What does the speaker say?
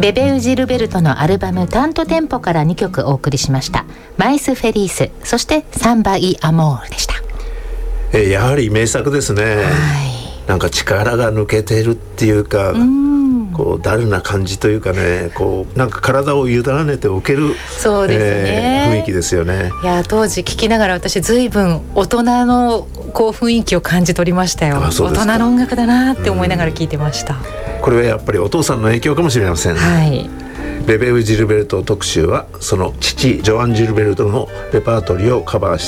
ベベウ・ジルベルトのアルバムタントテンポから2曲お送りしました。マイス・フェリース、そしてサンバ・イ・アモールでした。 やはり名作ですね、はい、なんか力が抜けてるっていうか、こうダルな感じというかね、こうなんか体を委ねておける、 そうですね、 雰囲気ですよね。 いや当時聞きながら私随分大人のこう雰囲気を感じ取りましたよ。大人の音楽だなって思いながら聞いてました。 これはやっぱりお父さんの影響かもしれません、 はい、 ベベウ・ジルベルト特集はその父ジョアン・ジルベルトのレパートリーをカバーして